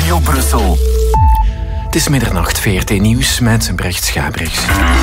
Radio Brussel. Het is middernacht, VRT Nieuws met Brecht Schabriks.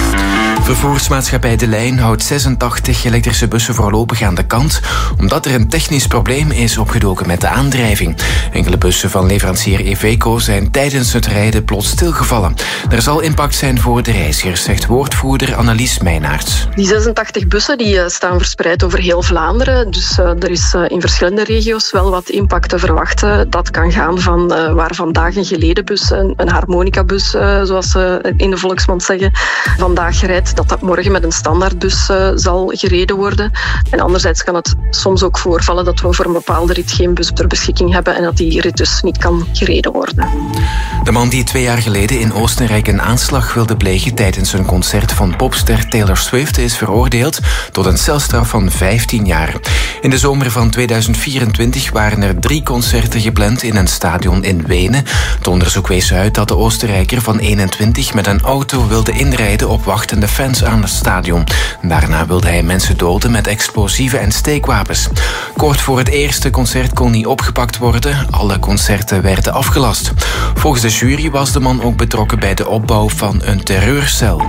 Vervoersmaatschappij De Lijn houdt 86 elektrische bussen voorlopig aan de kant, omdat er een technisch probleem is opgedoken met de aandrijving. Enkele bussen van leverancier Iveco zijn tijdens het rijden plots stilgevallen. Er zal impact zijn voor de reizigers, zegt woordvoerder Annelies Meijnaerts. Die 86 bussen die staan verspreid over heel Vlaanderen. Dus er is in verschillende regio's wel wat impact te verwachten. Dat kan gaan van waar vandaag een geledenbus, een harmonicabus, zoals ze in de volksmond zeggen, vandaag rijdt, dat morgen met een standaardbus zal gereden worden. En anderzijds kan het soms ook voorvallen dat we voor een bepaalde rit geen bus ter beschikking hebben en dat die rit dus niet kan gereden worden. De man die 2 jaar geleden in Oostenrijk een aanslag wilde plegen tijdens een concert van popster Taylor Swift is veroordeeld tot een celstraf van 15 jaar. In de zomer van 2024 waren er 3 concerten gepland in een stadion in Wenen. Het onderzoek wees uit dat de Oostenrijker van 21 met een auto wilde inrijden op wachtende fans aan het stadion. Daarna wilde hij mensen doden met explosieven en steekwapens. Kort voor het eerste concert kon niet opgepakt worden. Alle concerten werden afgelast. Volgens de jury was de man ook betrokken bij de opbouw van een terreurcel.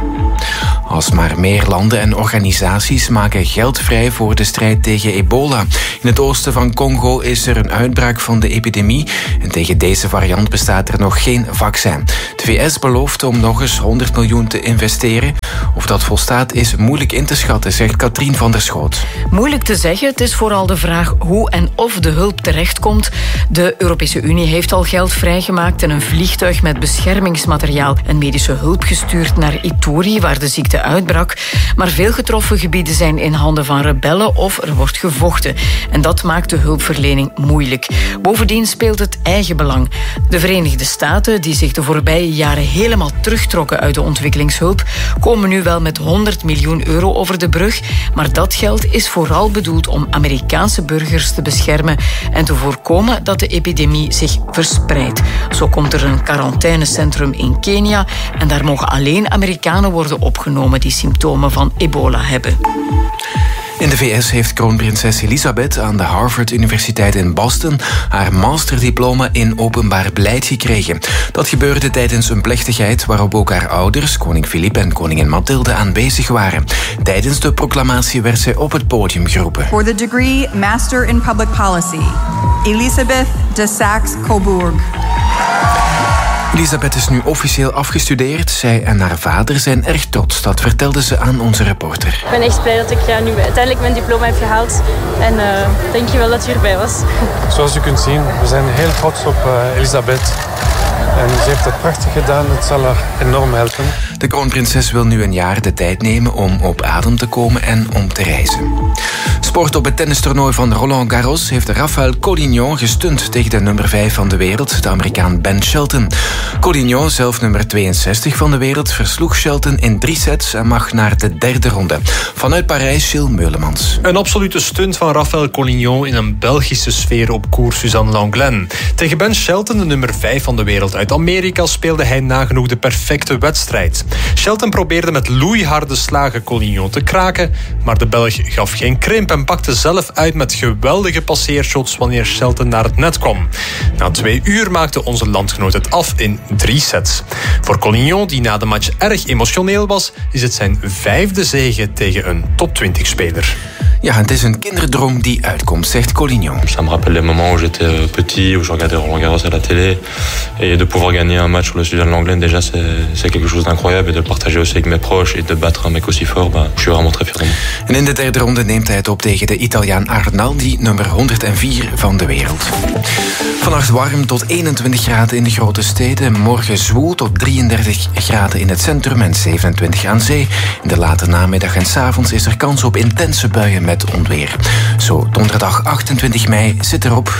Alsmaar meer landen en organisaties maken geld vrij voor de strijd tegen ebola. In het oosten van Congo is er een uitbraak van de epidemie en tegen deze variant bestaat er nog geen vaccin. De VS belooft om nog eens 100 miljoen te investeren. Of dat volstaat is moeilijk in te schatten, zegt Katrien van der Schoot. Moeilijk te zeggen, het is vooral de vraag hoe en of de hulp terechtkomt. De Europese Unie heeft al geld vrijgemaakt en een vliegtuig met beschermingsmateriaal en medische hulp gestuurd naar Ituri, waar de ziekte uitbrak. Maar veel getroffen gebieden zijn in handen van rebellen of er wordt gevochten. En dat maakt de hulpverlening moeilijk. Bovendien speelt het eigenbelang. De Verenigde Staten, die zich de voorbije jaren helemaal terugtrokken uit de ontwikkelingshulp, komen nu wel met 100 miljoen euro over de brug. Maar dat geld is vooral bedoeld om Amerikaanse burgers te beschermen en te voorkomen dat de epidemie zich verspreidt. Zo komt er een quarantainecentrum in Kenia en daar mogen alleen Amerikanen worden opgenomen die symptomen van ebola hebben. In de VS heeft kroonprinses Elizabeth aan de Harvard Universiteit in Boston haar masterdiploma in openbaar beleid gekregen. Dat gebeurde tijdens een plechtigheid waarop ook haar ouders, koning Filip en koningin Mathilde, aanwezig waren. Tijdens de proclamatie werd zij op het podium geroepen. For the degree Master in Public Policy, Elisabeth de Saxe-Coburg. Elisabeth is nu officieel afgestudeerd. Zij en haar vader zijn erg trots. Dat vertelde ze aan onze reporter. Ik ben echt blij dat ik nu uiteindelijk mijn diploma heb gehaald. En dank je wel dat je erbij was. Zoals u kunt zien, we zijn heel trots op Elisabeth. En ze heeft het prachtig gedaan. Het zal haar enorm helpen. De kroonprinses wil nu een jaar de tijd nemen om op adem te komen en om te reizen. Sport op het tennistoernooi van Roland Garros heeft Rafael Collignon gestunt tegen de nummer 5 van de wereld, de Amerikaan Ben Shelton. Collignon, zelf nummer 62 van de wereld, versloeg Shelton in 3 sets en mag naar de 3e ronde. Vanuit Parijs, Gilles Meulemans. Een absolute stunt van Rafael Collignon in een Belgische sfeer op koers Suzanne Lenglen. Tegen Ben Shelton, de nummer 5 van de wereld uit Amerika, speelde hij nagenoeg de perfecte wedstrijd. Shelton probeerde met loeiharde slagen Collignon te kraken, maar de Belg gaf geen krimp en pakte zelf uit met geweldige passeershots wanneer Shelton naar het net kwam. Na 2 uur maakte onze landgenoot het af in 3 sets. Voor Collignon, die na de match erg emotioneel was, is het zijn 5e zege tegen een top 20-speler. Ja, het is een kinderdroom die uitkomt, zegt Collignon. Ça me rappelle les moments où j'étais petit, où je regardais Roland Garros à la télé. Et de pouvoir gagner un match sur le Suzanne Lenglen, déjà, c'est quelque chose d'incroyable. Et de le partager aussi avec mes proches et de battre un mec aussi fort, je suis vraiment très fier de moi. En in de 3e ronde neemt hij het op tegen de Italiaan Arnaldi, nummer 104 van de wereld. Vannacht warm tot 21 graden in de grote steden. Morgen zwoel tot 33 graden in het centrum en 27 aan zee. In de late namiddag en 's avonds is er kans op intense buien met onweer. Zo, donderdag 28 mei zit erop.